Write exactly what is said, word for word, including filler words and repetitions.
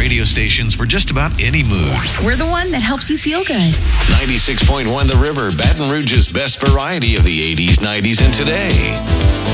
radio stations for just about any mood. We're the one that helps you feel good. ninety-six point one The River, Baton Rouge's best variety of the eighties, nineties, and today.